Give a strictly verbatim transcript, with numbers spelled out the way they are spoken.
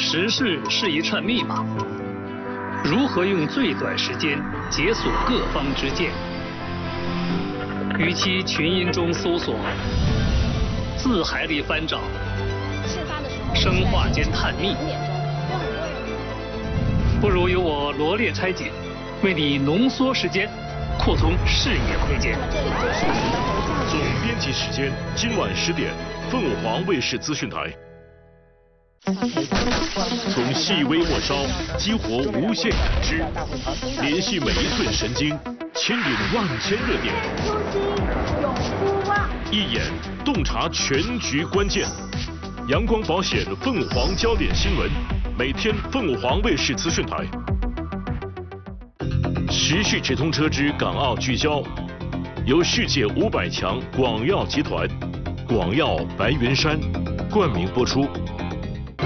时事是一串密码，如何用最短时间解锁各方之见？与其群音中搜索，字海里翻找，生化间探秘，不如由我罗列拆解，为你浓缩时间，扩充视野空间。 总编辑时间，今晚十点，凤凰卫视资讯台。从细微末梢激活无限感知，联系每一寸神经，牵引万千热点。一眼洞察全局关键。阳光保险凤凰焦点新闻，每天凤凰卫视资讯台。时序直通车之港澳聚焦，由世界五百强广药集团、广药白云山冠名播出。